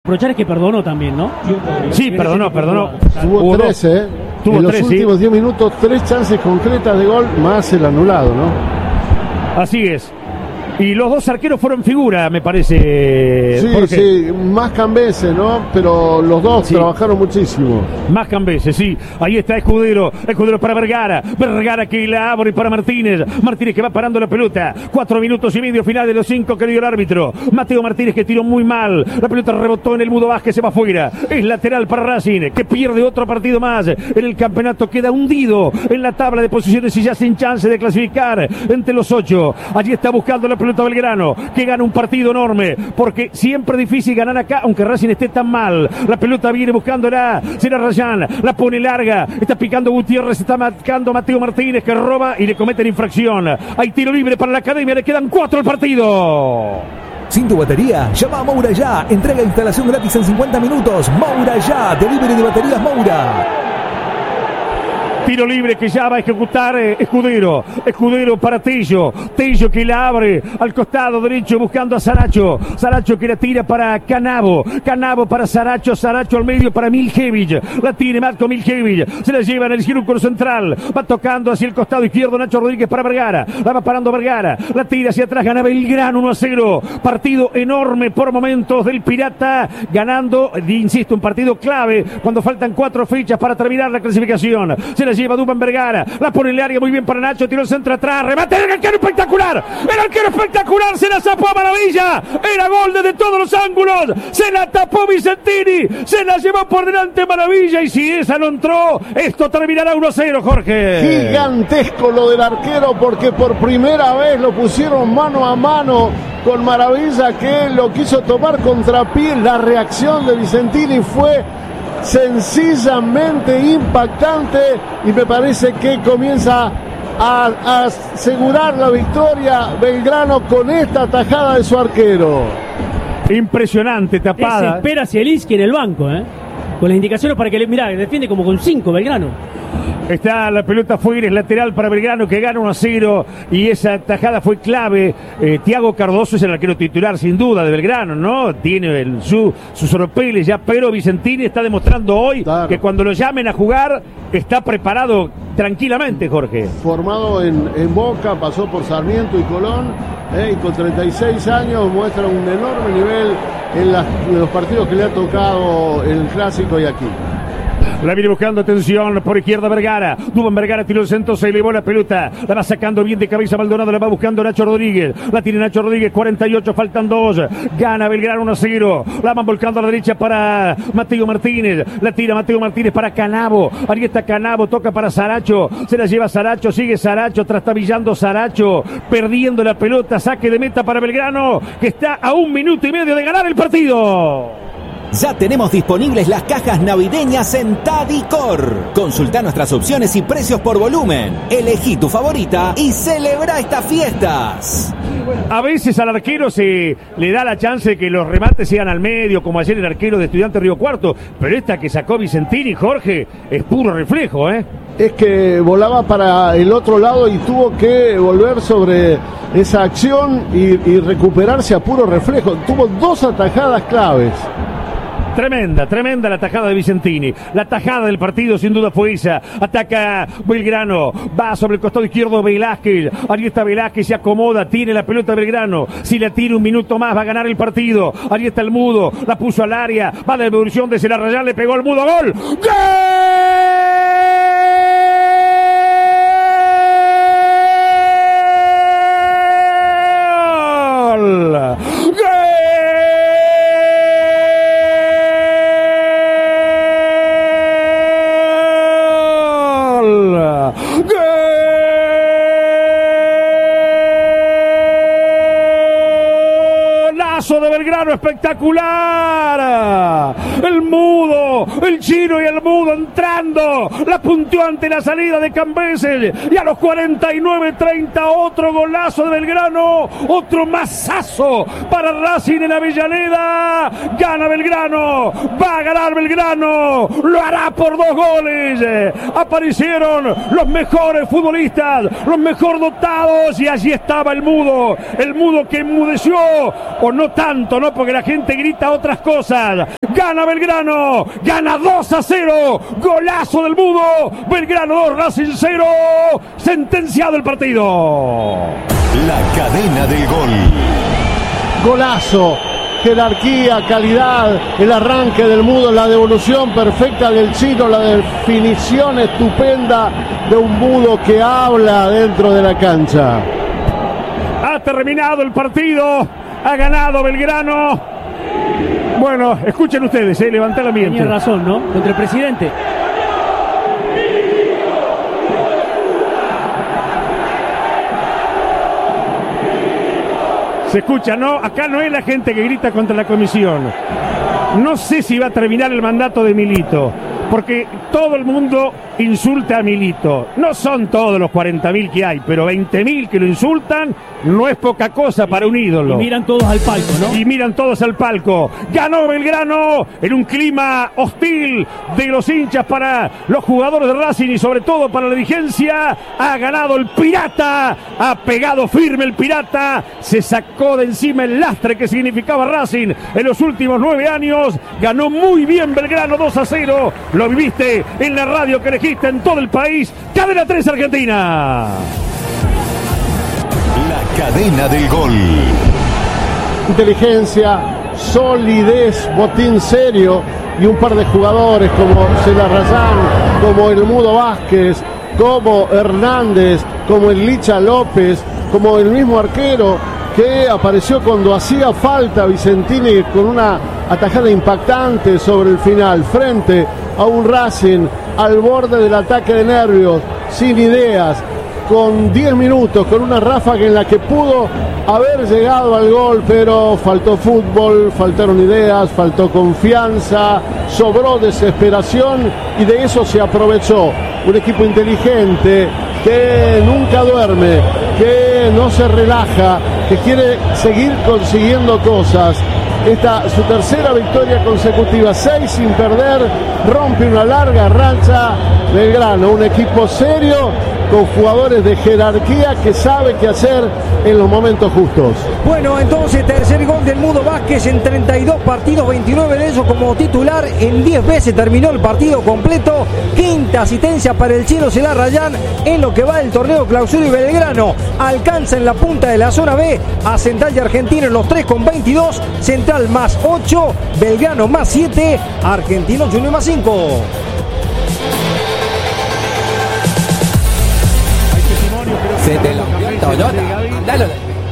reprochar es que perdonó también, ¿no? Sí, perdonó. Tuvo 13, ¿eh? En los últimos 10 minutos, 3 chances concretas de gol, más el anulado, ¿no? Así es. Y los dos arqueros fueron figura, me parece. Sí, más Cambese, ¿no? Pero los dos trabajaron muchísimo. Más Cambese, sí. Ahí está Escudero para Vergara. Vergara que la abre para Martínez. Martínez que va parando la pelota. 4 minutos y medio final de los 5 que dio el árbitro. Mateo Martínez que tiró muy mal. La pelota rebotó en el Mudo Vázquez, se va afuera. Es lateral para Racing, que pierde otro partido más. En el campeonato queda hundido en la tabla de posiciones y ya sin chance de clasificar entre los 8. Allí está buscando la pelota Belgrano, que gana un partido enorme, porque siempre es difícil ganar acá, aunque Racing esté tan mal. La pelota viene buscándola, será Rayán, la pone larga, está picando Gutiérrez, está marcando Mateo Martínez, que roba y le cometen infracción. Hay tiro libre para la Academia, le quedan 4 al partido. Sin tu batería, llama a Moura Ya. Entrega e instalación gratis en 50 minutos. Moura Ya, delivery de baterías Moura. Tiro libre que ya va a ejecutar Escudero para Tello que la abre al costado derecho buscando a Saracho que la tira para Canavo para Saracho al medio para Miljevic, la tiene Marco Miljevic, se la lleva en el círculo central, va tocando hacia el costado izquierdo Nacho Rodríguez para Vergara, la va parando Vergara, la tira hacia atrás, gana Belgrano 1-0, partido enorme por momentos del Pirata, ganando, insisto, un partido clave cuando faltan 4 fechas para terminar la clasificación. Se la lleva Dubán Vergara, la pone en el área muy bien para Nacho, tiró el centro atrás, remate del arquero espectacular, se la zapó a Maravilla, era gol desde todos los ángulos, se la tapó Vicentini, se la llevó por delante Maravilla, y si esa no entró, esto terminará 1-0, Jorge. Gigantesco lo del arquero, porque por primera vez lo pusieron mano a mano con Maravilla, que lo quiso tomar contrapié. La reacción de Vicentini fue sencillamente impactante y me parece que comienza a asegurar la victoria Belgrano con esta tajada de su arquero. Impresionante tapada. Espera Zielinski en el banco, con las indicaciones para que le mirá, defiende como con 5 Belgrano. Está la pelota fuera, es lateral para Belgrano, que gana 1-0, y esa tajada fue clave. Thiago Cardoso es el arquero titular, sin duda, de Belgrano, ¿no? Tiene sus oropeles ya, pero Vicentini está demostrando hoy que cuando lo llamen a jugar, está preparado tranquilamente, Jorge. Formado en Boca, pasó por Sarmiento y Colón, y con 36 años muestra un enorme nivel en los partidos que le ha tocado el Clásico y aquí. La viene buscando, atención, por izquierda Vergara. Dubán Vergara tiró el centro, se elevó la pelota. La va sacando bien de cabeza Maldonado, la va buscando Nacho Rodríguez. La tiene Nacho Rodríguez, 48, faltan 2. Gana Belgrano 1-0. La van volcando a la derecha para Mateo Martínez. La tira Mateo Martínez para Canavo. Ahí está Canavo, toca para Saracho. Se la lleva Saracho, sigue Saracho, trastabillando Saracho. Perdiendo la pelota, saque de meta para Belgrano, que está a 1 minuto y medio de ganar el partido. Ya tenemos disponibles las cajas navideñas en Tadicor. Consulta nuestras opciones y precios por volumen. Elegí tu favorita y celebra estas fiestas. A veces al arquero se le da la chance de que los remates sean al medio, como ayer el arquero de Estudiantes Río Cuarto. Pero esta que sacó Vicentini, Jorge, es puro reflejo, Es que volaba para el otro lado y tuvo que volver sobre esa acción y recuperarse a puro reflejo. Tuvo 2 atajadas claves. Tremenda la tajada de Vicentini. La tajada del partido sin duda fue esa. Ataca Belgrano, va sobre el costado izquierdo Velázquez. Ahí está Velázquez, se acomoda, tiene la pelota Belgrano. Si la tira 1 minuto más va a ganar el partido. Ahí está el Mudo, la puso al área, va de devolución de Celarrayán, le pegó al Mudo, ¡gol! ¡Gol! Espectacular, el Mudo, el Chino y el Mudo entrando, la punteó ante la salida de Cambeses, y a los 49-30 otro golazo de Belgrano, otro masazo para Racing en Avellaneda. Gana Belgrano, va a ganar Belgrano, lo hará por 2 goles. Aparecieron los mejores futbolistas, los mejor dotados, y allí estaba el Mudo que enmudeció, o no tanto, ¿no? Porque la gente grita otras cosas. Gana Belgrano, gana 2-0, golazo del Mudo, Belgrano 2, Racing 0, sentenciado el partido. La cadena del gol. Golazo, jerarquía, calidad, el arranque del Mudo, la devolución perfecta del Chino, la definición estupenda de un Mudo que habla dentro de la cancha. Ha terminado el partido, ha ganado Belgrano. Bueno, escuchen ustedes, levanta el ambiente. Tenía razón, ¿no? Contra el presidente. Se escucha, ¿no? Acá no es la gente que grita contra la comisión. No sé si va a terminar el mandato de Milito, porque todo el mundo insulta a Milito. No son todos los 40.000 que hay, pero 20.000 que lo insultan no es poca cosa para un ídolo. Y miran todos al palco, ¿no? Y miran todos al palco. Ganó Belgrano en un clima hostil de los hinchas para los jugadores de Racing y sobre todo para la dirigencia. Ha ganado el Pirata, ha pegado firme el Pirata, se sacó de encima el lastre que significaba Racing en los últimos 9 años. Ganó muy bien Belgrano 2-0. Lo viviste en la radio que elegiste en todo el país. Cadena 3 Argentina. La cadena del gol. Inteligencia, solidez, botín serio y un par de jugadores como Celarrayán, como el Mudo Vázquez, como Hernández, como el Licha López, como el mismo arquero que apareció cuando hacía falta Vicentini con una atajada impactante sobre el final, frente a un Racing al borde del ataque de nervios, sin ideas, con 10 minutos, con una ráfaga en la que pudo haber llegado al gol, pero faltó fútbol, faltaron ideas, faltó confianza, sobró desesperación y de eso se aprovechó un equipo inteligente que nunca duerme, que no se relaja, que quiere seguir consiguiendo cosas. Esta su tercera victoria consecutiva, 6 sin perder, rompe una larga racha. Belgrano, un equipo serio con jugadores de jerarquía que sabe qué hacer en los momentos justos. Bueno, entonces tercer gol del Mudo Vázquez en 32 partidos, 29 de ellos como titular, en 10 veces terminó el partido completo. Quinta asistencia para el Chino Celarrayán en lo que va del torneo Clausura, y Belgrano alcanza en la punta de la zona B a Central de Argentino en los 3 con 22, Central más 8, Belgrano más 7, Argentino Junior más 5. Se te lo Toyota, andalo.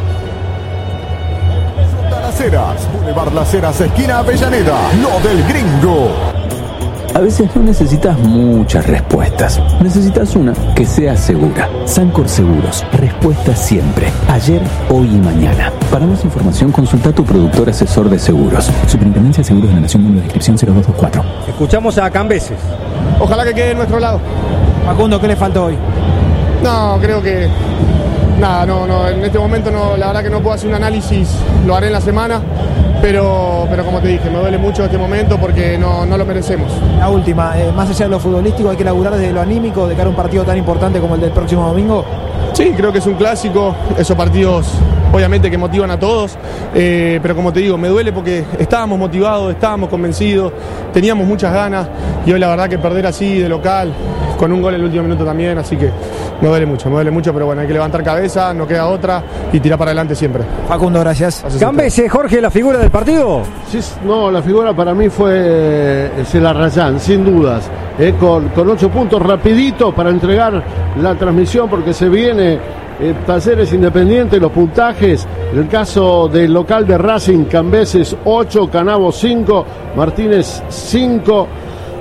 Las Heras, Boulevard Las Heras, esquina Avellaneda, lo del Gringo. A veces no necesitas muchas respuestas. Necesitas una que sea segura. Sancor Seguros. Respuestas siempre. Ayer, hoy y mañana. Para más información, consulta a tu productor asesor de seguros. Superintendencia de Seguros de la Nación, número de inscripción 0224. Escuchamos a Cambeses. Ojalá que quede en nuestro lado. Facundo, ¿qué le faltó hoy? No, creo que nada, no, en este momento no, la verdad que no puedo hacer un análisis, lo haré en la semana, pero como te dije, me duele mucho este momento porque no lo merecemos. La última, más allá de lo futbolístico, hay que laburar desde lo anímico de cara a un partido tan importante como el del próximo domingo. Sí, creo que es un clásico, esos partidos obviamente que motivan a todos, pero como te digo, me duele porque estábamos motivados, estábamos convencidos, teníamos muchas ganas y hoy la verdad que perder así de local, con un gol en el último minuto también, así que me duele mucho, pero bueno, hay que levantar cabeza, no queda otra y tirar para adelante siempre. Facundo, gracias. Cambeses, Jorge, ¿la figura del partido? Sí, no, la figura para mí fue Celarrayán, sin dudas, con 8 puntos rapidito para entregar la transmisión porque se viene Talleres Independiente, los puntajes. En el caso del local de Racing, Cambeses 8, Canavo 5, Martínez 5,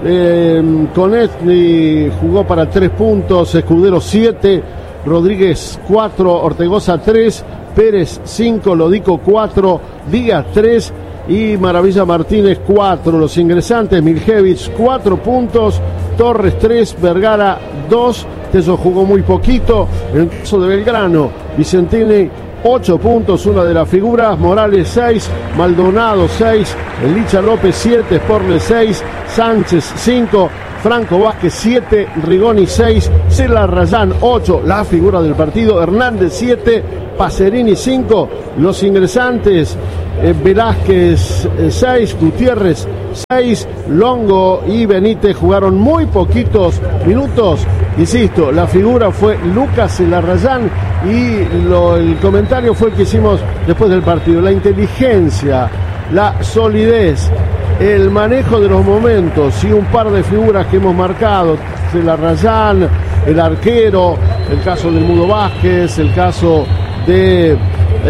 Conetni jugó para 3 puntos, Escudero 7, Rodríguez 4, Ortegoza 3, Pérez 5, Lodico 4, Díaz 3, y Maravilla Martínez 4. Los ingresantes: Miljevich 4 puntos, Torres 3, Vergara 2. Eso jugó muy poquito. En el caso de Belgrano, Vicentini 8 puntos, una de las figuras. Morales 6, Maldonado 6, el Licha López 7, Sporle 6, Sánchez 5, Franco Vázquez 7, Rigoni 6, Celarrayán 8, la figura del partido, Hernández 7, Pacerini 5, los ingresantes Velázquez 6, Gutiérrez 6, Longo y Benítez jugaron muy poquitos minutos. Insisto, la figura fue Lucas Celarrayán y el comentario fue el que hicimos después del partido. La inteligencia, la solidez, el manejo de los momentos y un par de figuras que hemos marcado: Celarrayán, el arquero, el caso del Mudo Vázquez, el caso de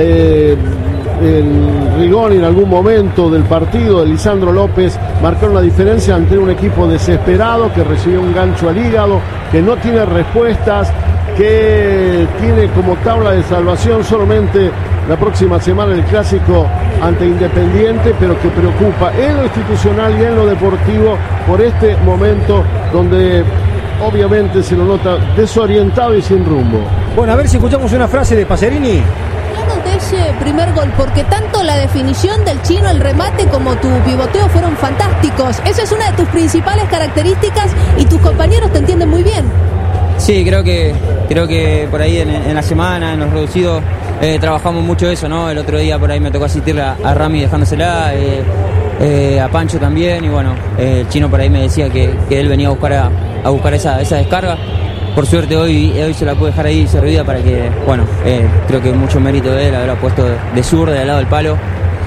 el Rigoni en algún momento del partido, de Lisandro López, marcaron la diferencia ante un equipo desesperado que recibió un gancho al hígado, que no tiene respuestas, que tiene como tabla de salvación solamente la próxima semana el clásico ante Independiente, pero que preocupa en lo institucional y en lo deportivo por este momento donde obviamente se lo nota desorientado y sin rumbo. Bueno, a ver si escuchamos una frase de Pacerini. De ese primer gol, porque tanto la definición del chino, el remate, como tu pivoteo fueron fantásticos. Esa es una de tus principales características y tus compañeros te entienden muy bien. Sí, creo que por ahí en la semana, en los reducidos, trabajamos mucho eso, ¿no? El otro día por ahí me tocó asistir a Rami dejándosela, a Pancho también, y bueno, el chino por ahí me decía que él venía a buscar esa descarga. Por suerte hoy se la pude dejar ahí servida para que, bueno, creo que mucho mérito de él haberla puesto de zurda, del lado del palo.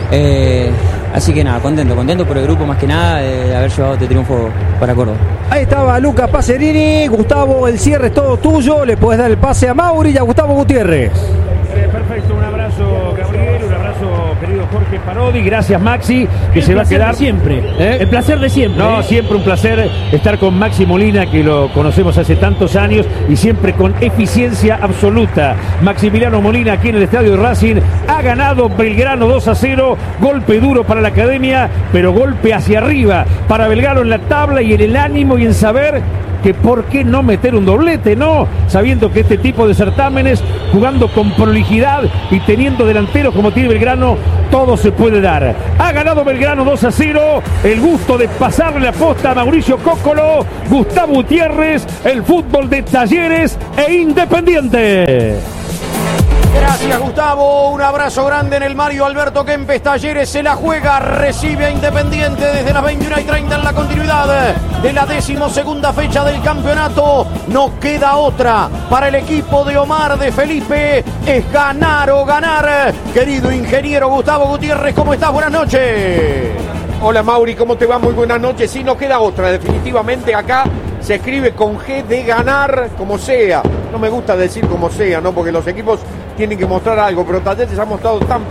Así que nada, contento por el grupo más que nada de haber llevado este triunfo para Córdoba. Ahí estaba Lucas Pacerini. Gustavo, el cierre es todo tuyo. Le puedes dar el pase a Mauri y a Gustavo Gutiérrez. Perfecto, un abrazo Gabriel, un abrazo querido Jorge Parodi, gracias Maxi, que se va a quedar siempre, el placer de siempre. No, siempre un placer estar con Maxi Molina, que lo conocemos hace tantos años y siempre con eficiencia absoluta. Maximiliano Molina aquí en el estadio de Racing, ha ganado Belgrano 2-0, golpe duro para la academia, pero golpe hacia arriba para Belgrano en la tabla y en el ánimo y en saber que por qué no meter un doblete, ¿no? Sabiendo que este tipo de certámenes, jugando con prolijidad y teniendo delanteros como tiene Belgrano, todo se puede dar. Ha ganado Belgrano 2-0, el gusto de pasarle la posta a Mauricio Cóccolo, Gustavo Gutiérrez, el fútbol de Talleres e Independiente. Gracias Gustavo, un abrazo grande en el Mario Alberto Kempes. Talleres se la juega, recibe a Independiente desde las 21:30 en la continuidad de la 12ª fecha del campeonato. No queda otra para el equipo de Omar de Felipe, es ganar o ganar. Querido ingeniero Gustavo Gutiérrez, ¿cómo estás? Buenas noches. Hola Mauri, ¿cómo te va? Muy buenas noches. Sí, no queda otra, definitivamente acá se escribe con G de ganar como sea. No me gusta decir como sea, ¿no? Porque los equipos tienen que mostrar algo, pero Talleres ha mostrado tan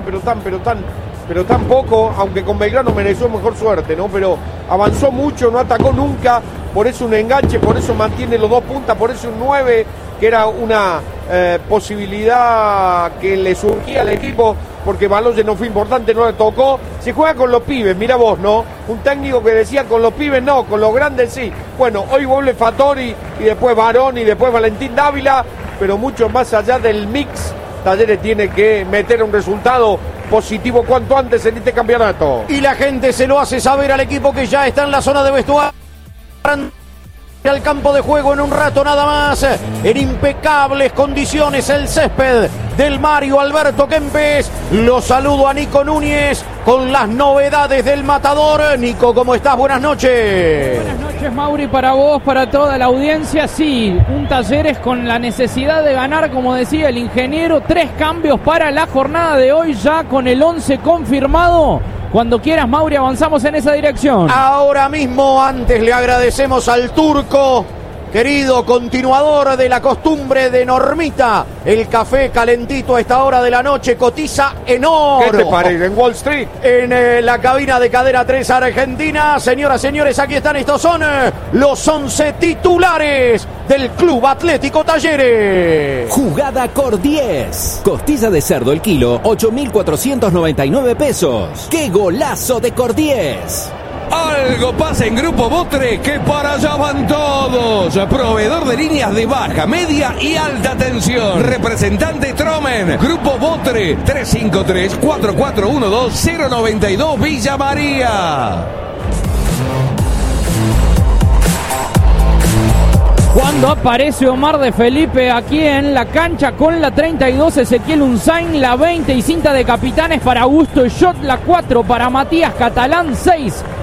poco, aunque con Belgrano mereció mejor suerte, ¿no? Pero avanzó mucho, no atacó nunca, por eso un enganche, por eso mantiene los dos puntas, por eso un 9, que era una posibilidad que le surgía al equipo, porque Baloye no fue importante, no le tocó. Se juega con los pibes, mira vos, ¿no? Un técnico que decía con los pibes no, con los grandes sí. Bueno, hoy vuelve Fattori y después Barón y después Valentín Dávila, pero mucho más allá del mix, Talleres tiene que meter un resultado positivo cuanto antes en este campeonato. Y la gente se lo hace saber al equipo que ya está en la zona de vestuario. Al campo de juego en un rato nada más, en impecables condiciones el césped del Mario Alberto Kempes. Lo saludo a Nico Núñez con las novedades del Matador. Nico, ¿cómo estás? Buenas noches. Buenas noches, Mauri, para vos, para toda la audiencia. Sí, un Talleres con la necesidad de ganar, como decía el ingeniero. 3 cambios para la jornada de hoy, ya con el 11 confirmado. Cuando quieras, Mauri, avanzamos en esa dirección. Ahora mismo, antes le agradecemos al Turco querido continuador de la costumbre de Normita. El café calentito a esta hora de la noche cotiza en oro. ¿Qué te parece? En Wall Street. En la cabina de Cadena 3 Argentina. Señoras, señores, aquí están. Estos son los 11 titulares del Club Atlético Talleres. Jugada Cor 10. Costilla de cerdo el kilo, 8.499 pesos. ¡Qué golazo de Cor 10! Algo pasa en Grupo Botre, que para allá van todos. Proveedor de líneas de baja, media y alta tensión. Representante Tromen. Grupo Botre, 353-4412-092 Villa María. Cuando aparece Omar de Felipe aquí en la cancha con la 32, Ezequiel Unzain, la 20 y cinta de capitanes para Augusto Schott, la 4 para Matías Catalán, 6